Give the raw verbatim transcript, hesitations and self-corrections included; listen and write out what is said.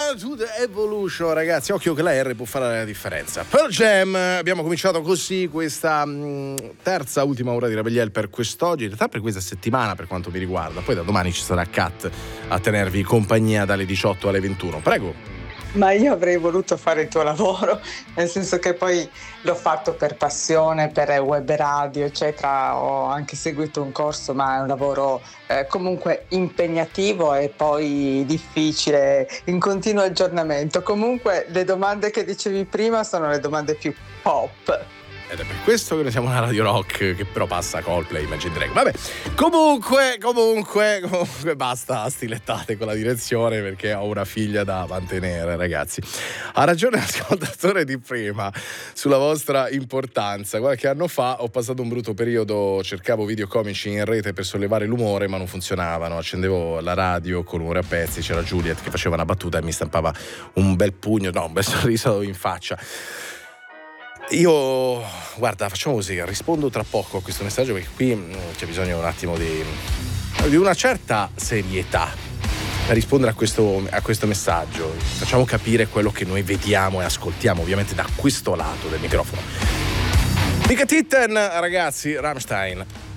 Welcome to the Evolution, ragazzi. Occhio che la R può fare la differenza. Pearl Jam, abbiamo cominciato così questa mh, terza, ultima ora di Rebelliel per quest'oggi, in realtà per questa settimana per quanto mi riguarda. Poi da domani ci sarà Kat a tenervi compagnia dalle diciotto alle ventuno. Prego. Ma io avrei voluto fare il tuo lavoro, nel senso che poi l'ho fatto per passione, per web radio, eccetera. Ho anche seguito un corso, ma è un lavoro eh, comunque impegnativo e poi difficile, in continuo aggiornamento. Comunque le domande che dicevi prima sono le domande più pop. Ed è per questo che noi siamo una radio rock, che però passa Coldplay, Imagine Dragons. Vabbè, comunque, comunque, comunque basta stilettate con la direzione, perché ho una figlia da mantenere, ragazzi. Ha ragione l'ascoltatore di prima sulla vostra importanza. Qualche anno fa ho passato un brutto periodo, cercavo video comici in rete per sollevare l'umore, ma non funzionavano. Accendevo la radio con umore a pezzi, c'era Juliet che faceva una battuta e mi stampava un bel pugno, no, un bel sorriso in faccia. Io, guarda, facciamo così, rispondo tra poco a questo messaggio, perché qui mh, c'è bisogno un attimo di, di una certa serietà per rispondere a questo, a questo messaggio. Facciamo capire quello che noi vediamo e ascoltiamo, ovviamente da questo lato del microfono. Mica Titten, ragazzi, Rammstein.